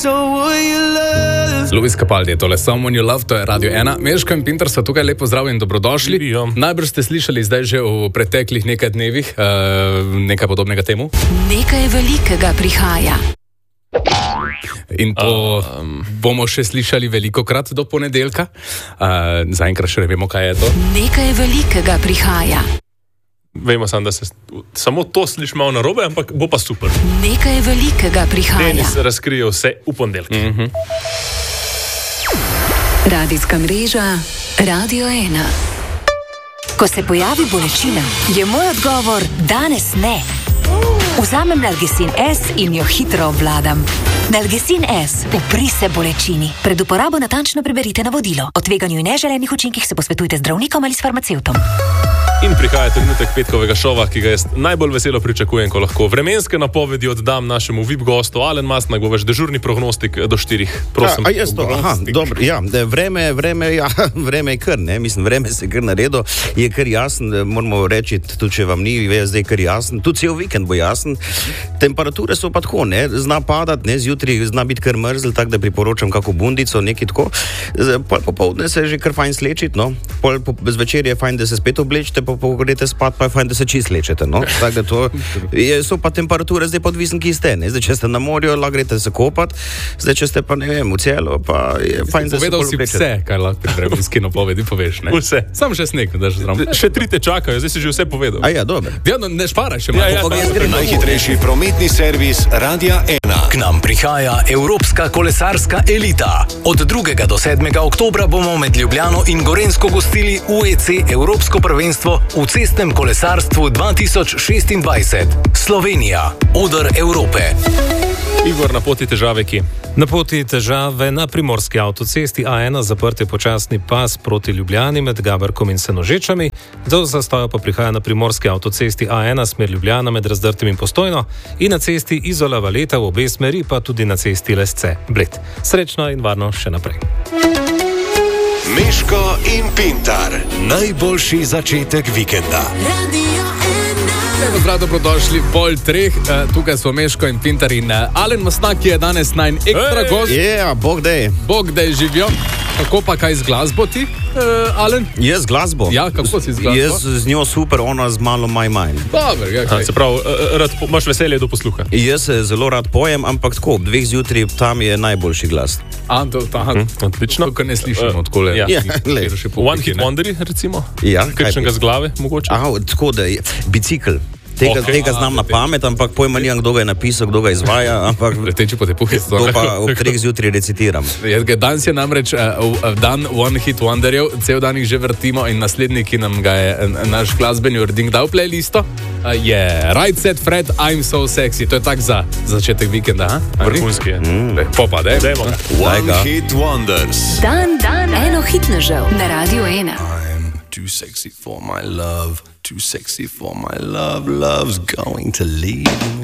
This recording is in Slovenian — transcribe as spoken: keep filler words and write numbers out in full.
Luis Capaldi je tole Someone You Love, to je Radio ena. Meško in Pinter so tukaj, lepo zdrav in dobrodošli. Najbrž ste slišali zdaj že v preteklih nekaj dnevih uh, nekaj podobnega temu. Nekaj velikega prihaja. In to um, bomo še slišali velikokrat do ponedeljka. Uh, zaenkrat še ne vemo, kaj je to. Nekaj velikega prihaja. Vemo sam, da se samo to sliši malo narobe, ampak bo pa super. Nekaj velikega prihaja. Denis razkrije vse v ponedeljek. Mm-hmm. Radijska mreža Radio ena. Ko se pojavi bolečina, je moj odgovor danes ne. Vzamem Nalgecin S in jo hitro obvladam. Nalgecin S, upri se bolečini. Pred uporabo natančno preberite navodilo. O tveganju in neželenih učinkih se posvetujte z zdravnikom ali s farmacevtom. In prihaja trenutek petkovega šova, ki ga jaz najbolj veselo pričakujem, ko lahko vremenske napovedi oddam našemu V I P gostu. Alen Mastnak bo vaš dežurni prognostik do štirih. Prosim. A, a jaz to, aha, dobro, ja, vreme, vreme, ja, vreme je kar, ne, mislim, vreme se kar naredo, je kar jasen, moramo reči, tudi če vam ni, je zdaj kar jasen, tudi cel vikend bo jasen. Temperature so pa tako, ne, zna padati, ne, zjutraj zna biti kar mrzel, tako da priporočam kako bundico, nekaj tako. Pol popoldne se je že kar fajn slečiti, no, pol po, zvečer je fajn, da se spet oblečete, pa po greste spat, pa je fajn, da se čist lečete, no, tako da to, je, so pa temperature zdaj podvisne, ki ste, ne, zdaj če ste na morju, lahko greste se kopati, zdaj če ste pa, ne vem, v celo, pa je fajn, da se povedal si vse, kaj lahko pri vremenski napovedi poveš, ne? Vse. Sam še sneg, da že zraven. Še tri te čakajo, zdaj si že vse povedal. A ja, dobro. Ja, no, ne šparaj še malo. Ja, ja, najhitrejši prometni servis Radia ena. K nam prihaja Evropska kolesarska elita. Od drugega do sedmega oktobra bomo med Ljubljano in Gorenjsko gostili U E C Evropsko prvenstvo v cestnem kolesarstvu dva tisoč šestindvajset. Slovenija, oder Evrope. Igor, na poti težave kje? Na poti težave na primorski avtocesti A ena, zaprt je počasni pas proti Ljubljani med Gaberkom in Senožečami, do zastoja pa prihaja na primorski avtocesti A ena smer Ljubljana med Razdrtim in Postojno in na cesti Izola Valeta v obe smeri, pa tudi na cesti Lesce Bled. Srečno in varno še naprej. Meško in Pintar, najboljši začetek vikenda. Lepo zdrav, dobrodošli v pol treh, uh, tukaj smo Meško in Pintar in uh, Alen Mastnak, ki je danes najn ekstra gost. Ja, bog dej. Bog dej živijo. Kako pa kaj z glasbo ti, uh, Alen? Jaz z glasbo? Ja, kako si z glasbo? Jaz z njo super, ona z malo my mind. Dobar, ja, kaj. A, se pravi, rad, imaš veselje do posluha. Jaz se zelo rad pojem, ampak tako, ob dveh zjutraj tam je najboljši glas. A, to, ta, hm, odlično. To, kar ne slišimo uh, odkole. Ja, ja One Hit Wonderi, recimo? Ja. Kakšnega z glave, mogoče? A, tako da je, bicikl. Tega, okay. tega znam na pamet, ampak pojma nimam, kdo ga je napisal, kdo ga izvaja, ampak Leteči po tepuhi. To pa ob treh zjutraj recitiram. Danes je namreč uh, dan One Hit Wonderjev, cel dan jih že vrtimo in naslednji, ki nam ga je uh, naš glasbeni urednik dal playlisto, uh, je Right Set Fred, I'm So Sexy. To je tak za začetek vikenda, ha? Vrhunski je. Mm. Popa, daj. One Hit Wonders. Dan, dan, eno hitnežev na Radio ena. I'm too sexy for my love. Too sexy for my love, love's going to leave me.